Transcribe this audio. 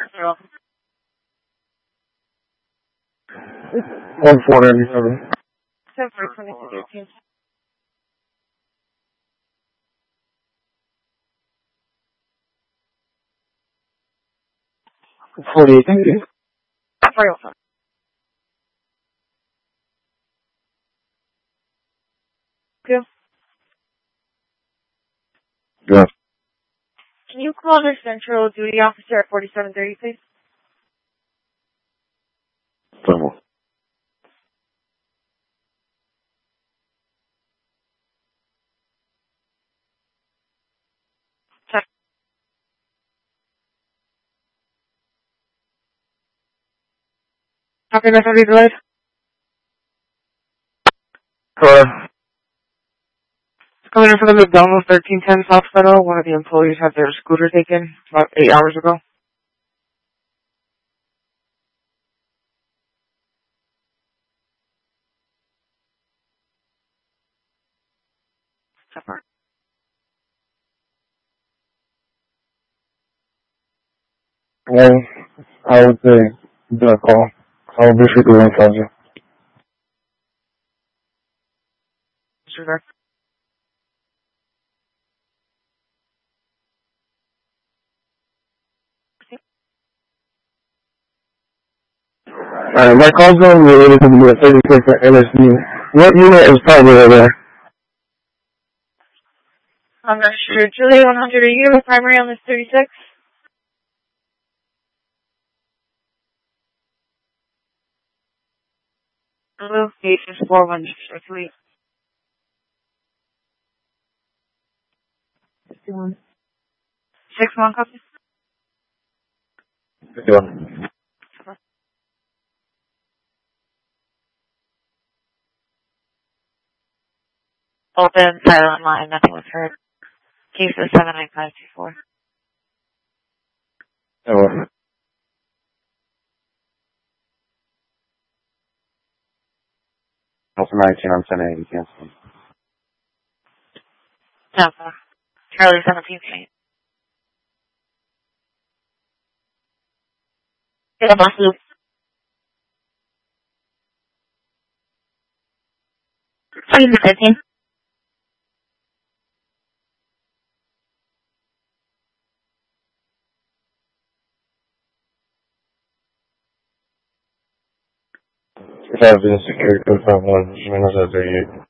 1497. 7 48, thank you. Very well. Thank you. Yes. Can you call the Central Duty Officer at 4730, please? Thermal. Check. How can I help you, delayed? Hello. It's coming in from the McDonald's 1310 Hospital. One of the employees had their scooter taken about 8 hours ago. Separate. Well, I would say, do a call. I will be sure to inform you. Sure. My call's going related to the 36 at LSU. What unit is probably over there? I'm not sure. Julie 100, are you a primary on this 36? Blue, 841, 61. 61 copies? 51. Open, silent line, nothing was heard. Case is 79524. Hello. Also 19 on 1080, cancel. Tampa. Charlie 17th. Yeah, boss loop. 13. If I have been security code 51, minus 38.